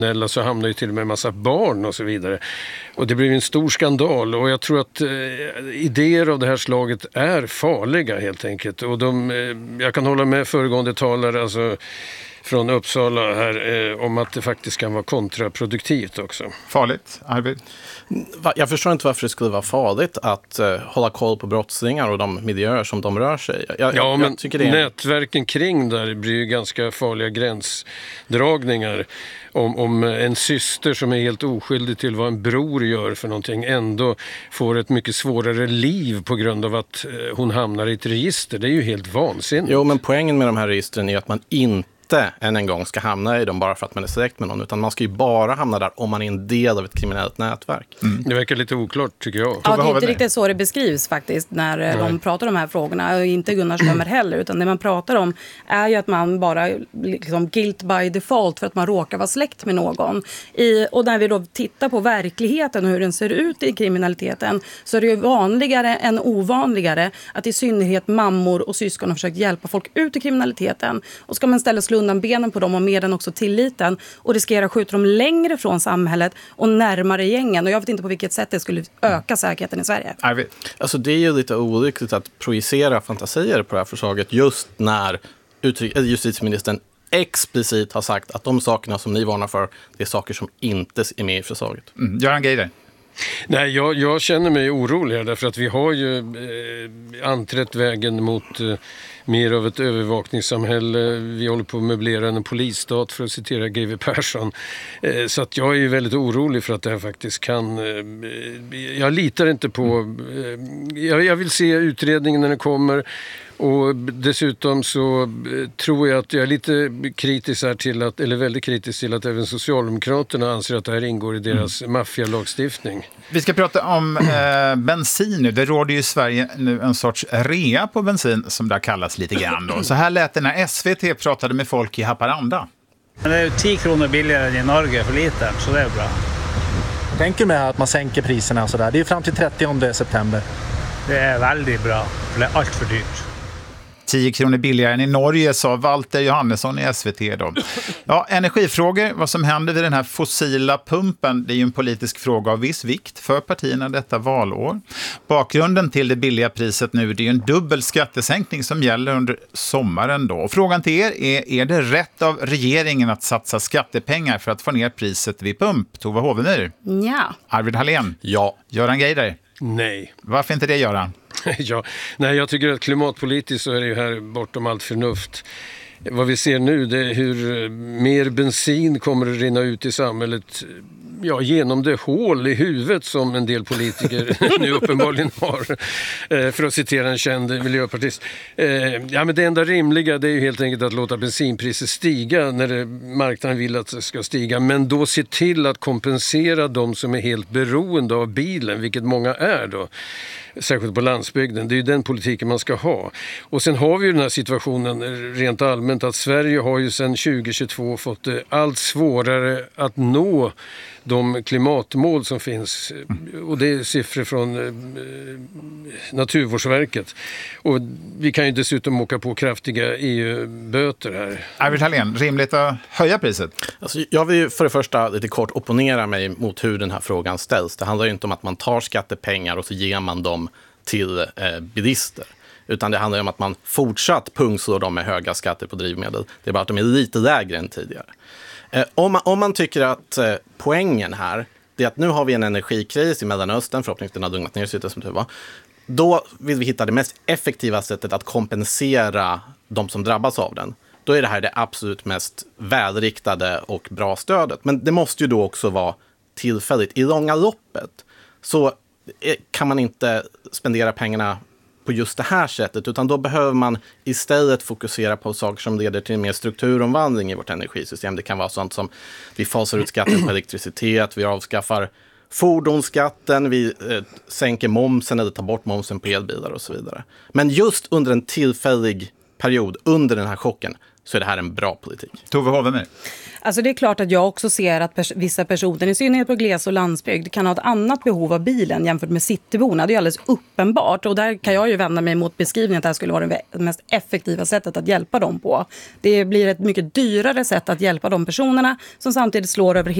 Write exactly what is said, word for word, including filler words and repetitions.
Eller så hamnar ju till och med en massa barn och så vidare. Och det blir en stor skandal, och jag tror att eh, idéer av det här slaget är farliga helt enkelt. Och de, eh, jag kan hålla med föregående talare alltså, från Uppsala här eh, om att det faktiskt kan vara kontraproduktivt också. Farligt, Arvid? Jag förstår inte varför det skulle vara farligt att uh, hålla koll på brottslingar och de miljöer som de rör sig i. Jag, ja, jag, men jag tycker det är... nätverken kring där blir ju ganska farliga gränsdragningar. Om, om en syster som är helt oskyldig till vad en bror gör för någonting ändå får ett mycket svårare liv på grund av att eh, hon hamnar i ett register. Det är ju helt vansinnigt. Jo, men poängen med de här registren är att man inte än en gång ska hamna i dem bara för att man är släkt med någon, utan man ska ju bara hamna där om man är en del av ett kriminellt nätverk. Mm. Det verkar lite oklart tycker jag. Ja, det är inte riktigt så det beskrivs faktiskt när Nej. de pratar om de här frågorna, och inte Gunnar Strömmer heller, utan det man pratar om är ju att man bara liksom guilt by default för att man råkar vara släkt med någon. I, och när vi då tittar på verkligheten och hur den ser ut i kriminaliteten, så är det ju vanligare än ovanligare att i synnerhet mammor och syskon har försökt hjälpa folk ut i kriminaliteten, och ska man ställa slå undan benen på dem och med den också tilliten och riskera att skjuta dem längre från samhället och närmare gängen. Och jag vet inte på vilket sätt det skulle öka säkerheten i Sverige. Arvid. Alltså det är ju lite olyckligt att projicera fantasier på det här förslaget just när uttryck, justitieministern explicit har sagt att de sakerna som ni varnar för, det är saker som inte är med i förslaget. Mm. Göran Geijer. Nej, jag, jag känner mig orolig därför att vi har ju eh, anträtt vägen mot eh, mer av ett övervakningssamhälle. Vi håller på att möblera en polisstat, för att citera G W Persson. Eh, så att jag är ju väldigt orolig för att det här faktiskt kan... Eh, jag litar inte på... Eh, jag, jag vill se utredningen när den kommer. Och dessutom så tror jag att jag är lite kritisk här till att, eller väldigt kritisk till att även Socialdemokraterna anser att det här ingår i deras mm. maffialagstiftning. Vi ska prata om eh, bensin nu. Det råder ju i Sverige nu en sorts rea på bensin som där kallas lite grann då. Så här lät det när S V T pratade med folk i Haparanda. Det är tio kronor billigare än i Norge för liter, så det är bra. Jag tänker mig att man sänker priserna och sådär. Det är fram till trettionde september. Det är väldigt bra, för det är allt för dyrt. tio kronor billigare än i Norge, sa Walter Johannesson i S V T då. Ja, energifrågor, vad som händer vid den här fossila pumpen, det är ju en politisk fråga av viss vikt för partierna detta valår. Bakgrunden till det billiga priset nu, det är ju en dubbel skattesänkning som gäller under sommaren då. Och frågan till er är, är det rätt av regeringen att satsa skattepengar för att få ner priset vid pump? Tova Hovenir? Ja. Arvid Hallén? Ja. Göran Geijer? Nej. Varför inte det, Göran? Ja, nej, jag tycker att klimatpolitiskt så är det ju här bortom allt förnuft. Vad vi ser nu, det är hur mer bensin kommer att rinna ut i samhället, ja, genom det hål i huvudet som en del politiker nu uppenbarligen har, för att citera en känd miljöpartist. Ja, men det enda rimliga, det är ju helt enkelt att låta bensinpriser stiga när det, marknaden vill att det ska stiga, men då se till att kompensera de som är helt beroende av bilen, vilket många är då. Särskilt på landsbygden. Det är ju den politiken man ska ha. Och sen har vi ju den här situationen rent allmänt att Sverige har ju sedan tjugo tjugotvå fått det allt svårare att nå de klimatmål som finns. Och det är siffror från eh, Naturvårdsverket. Och vi kan ju dessutom åka på kraftiga E U-böter här. Arvid Hallén, rimligt att höja priset? Alltså, jag vill för det första lite kort opponera mig mot hur den här frågan ställs. Det handlar ju inte om att man tar skattepengar och så ger man dem till eh, bilister. Utan det handlar om att man fortsatt pungslår dem med höga skatter på drivmedel. Det är bara att de är lite lägre än tidigare. Eh, om, man, om man tycker att eh, poängen här, det är att nu har vi en energikris i Mellanöstern, förhoppningsvis den har lugnat ner sig som det var. Då vill vi hitta det mest effektiva sättet att kompensera de som drabbas av den. Då är det här det absolut mest välriktade och bra stödet. Men det måste ju då också vara tillfälligt. I långa loppet så kan man inte spendera pengarna på just det här sättet, utan då behöver man istället fokusera på saker som leder till mer strukturomvandling i vårt energisystem. Det kan vara sånt som vi fasar ut skatten på elektricitet, vi avskaffar fordonsskatten, vi eh, sänker momsen eller tar bort momsen på elbilar och så vidare. Men just under en tillfällig period, under den här chocken, så är det här en bra politik. Tove Hovemer. Alltså det är klart att jag också ser att pers- vissa personer, i synnerhet på gles- och landsbygd, kan ha ett annat behov av bilen jämfört med cityborna. Det är alldeles uppenbart. Och där kan jag ju vända mig mot beskrivningen att det här skulle vara det mest effektiva sättet att hjälpa dem på. Det blir ett mycket dyrare sätt att hjälpa de personerna som samtidigt slår över